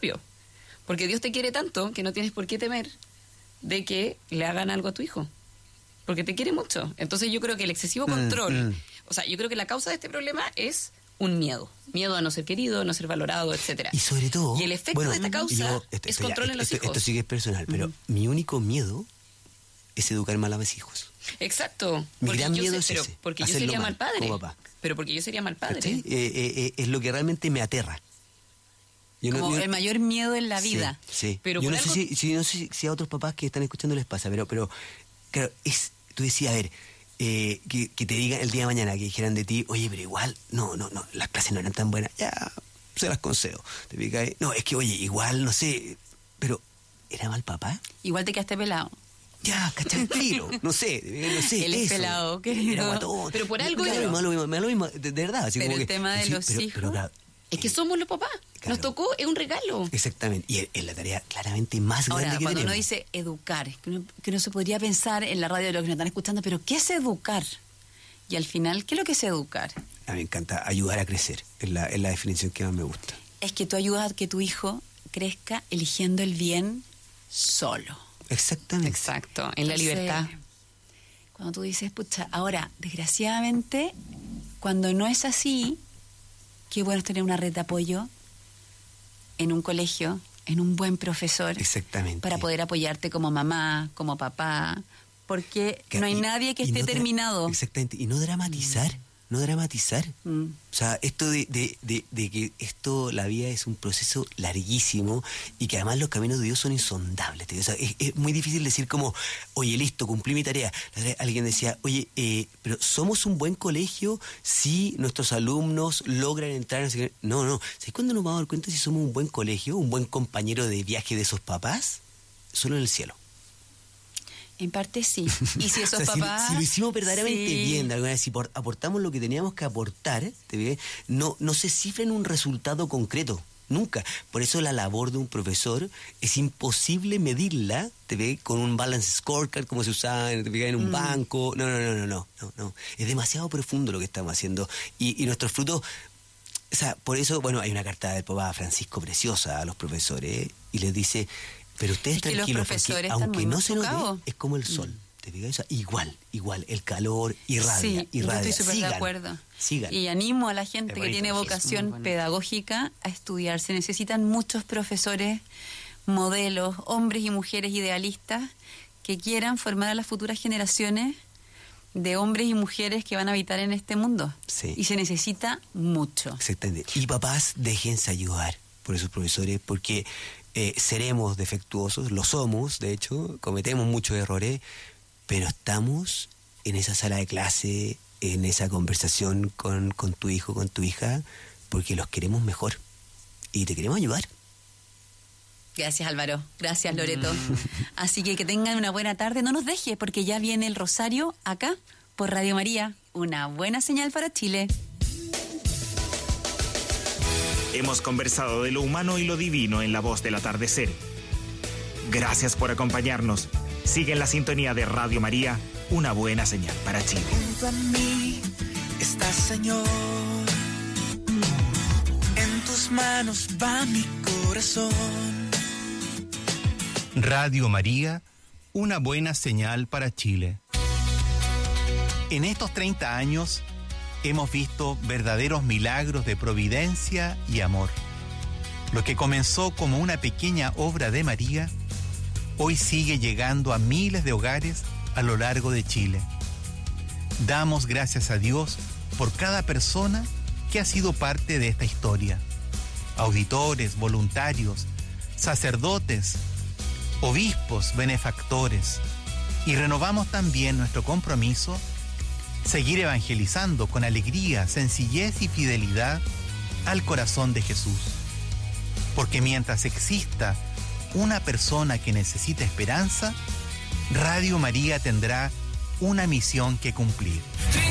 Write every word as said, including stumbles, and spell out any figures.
propio. Porque Dios te quiere tanto que no tienes por qué temer de que le hagan algo a tu hijo. Porque te quiere mucho. Entonces yo creo que el excesivo control, mm, mm. o sea, yo creo que la causa de este problema es un miedo. Miedo a no ser querido, a no ser valorado, etcétera. Y sobre todo... Y el efecto bueno, de esta causa yo, esto, es esto control ya, en los esto, hijos. Esto sí que es personal, pero mm. mi único miedo es educar mal a mis hijos. Exacto. Mi gran miedo sé, es pero ese. Porque yo sería mal padre. Como papá. Pero porque yo sería mal padre. ¿Sí? Eh, eh, eh, es lo que realmente me aterra. Yo como no, yo, el mayor miedo en la vida. Sí, sí. Pero yo no, algo... sé si, si, no sé si a otros papás que están escuchando les pasa, pero, pero claro, es, tú decías, a ver, eh, que, que te digan el día de mañana, que dijeran de ti, oye, pero igual, no, no, no, las clases no eran tan buenas, ya, se las concedo. ¿Te fijas? No, es que, oye, igual, no sé, pero, ¿era mal papá? Igual te quedaste pelado. Ya, ¿cachai? Filo, no sé, no sé. Él es eso. pelado, querido. Era guatón. Pero por algo era. Me da lo mismo, me da lo mismo, de, de verdad. Así pero como el que, tema de así, los pero, hijos. Pero, claro, es que somos los papás. Claro. Nos tocó, es un regalo. Exactamente. Y es, es la tarea claramente más Ahora, grande que cuando tenemos. uno dice educar, que uno, que uno se podría pensar en la radio de los que nos están escuchando, pero ¿qué es educar? Y al final, ¿qué es lo que es educar? A mí me encanta ayudar a crecer. Es la, es la definición que más me gusta. Es que tú ayudas a que tu hijo crezca eligiendo el bien solo. Exactamente. Exacto, en la libertad. Cuando tú dices, pucha, ahora, desgraciadamente, cuando no es así, qué bueno es tener una red de apoyo en un colegio, en un buen profesor. Exactamente. Para poder apoyarte como mamá, como papá, porque que, no hay y, nadie que esté no terminado. Exactamente, y no dramatizar. Mm. No dramatizar. Mm. O sea, esto de, de, de, de que esto, la vida es un proceso larguísimo y que además los caminos de Dios son insondables. Tío. O sea, es, es muy difícil decir como, oye, listo, cumplí mi tarea. Alguien decía, oye, eh, pero ¿somos un buen colegio si nuestros alumnos logran entrar? No, no. ¿Sabes cuándo nos vamos a dar cuenta si somos un buen colegio, un buen compañero de viaje de esos papás? Solo en el cielo. En parte sí. Y si esos o sea, papás... Si, si lo hicimos verdaderamente sí. bien, de alguna vez, si por, aportamos lo que teníamos que aportar, ¿te no, no se cifra en un resultado concreto. Nunca. Por eso la labor de un profesor es imposible medirla, ¿te ve? Con un balance scorecard como se usaba en, en un mm. banco. No, no, no, no, no, no, no. Es demasiado profundo lo que estamos haciendo. Y, y nuestros frutos... O sea, por eso, bueno, hay una carta del Papa Francisco preciosa a los profesores y les dice... Pero ustedes es que tranquilos, porque aunque no se note, es como el sol. Mm. ¿Te fijas? O sea, igual, igual, el calor irradia, sí, irradia. Yo estoy súper sigan, de acuerdo. Sigan. Y animo a la gente que tiene vocación pedagógica a estudiar. Se necesitan muchos profesores, modelos, hombres y mujeres idealistas que quieran formar a las futuras generaciones de hombres y mujeres que van a habitar en este mundo. Sí. Y se necesita mucho. Exactamente. Y papás, déjense ayudar por esos profesores, porque... Eh, seremos defectuosos, lo somos, de hecho, cometemos muchos errores, pero estamos en esa sala de clase, en esa conversación con, con tu hijo, con tu hija, porque los queremos mejor y te queremos ayudar. Gracias, Álvaro. Gracias, Loreto. Así que que tengan una buena tarde. No nos deje, porque ya viene el Rosario acá por Radio María. Una buena señal para Chile. Hemos conversado de lo humano y lo divino en La Voz del Atardecer. Gracias por acompañarnos. Sigue en la sintonía de Radio María, una buena señal para Chile. Junto a mí estás, Señor. En tus manos va mi corazón. Radio María, una buena señal para Chile. En estos treinta años... hemos visto verdaderos milagros de providencia y amor. Lo que comenzó como una pequeña obra de María, hoy sigue llegando a miles de hogares a lo largo de Chile. Damos gracias a Dios por cada persona que ha sido parte de esta historia. Auditores, voluntarios, sacerdotes, obispos, benefactores. Y renovamos también nuestro compromiso seguir evangelizando con alegría, sencillez y fidelidad al corazón de Jesús. Porque mientras exista una persona que necesita esperanza, Radio María tendrá una misión que cumplir.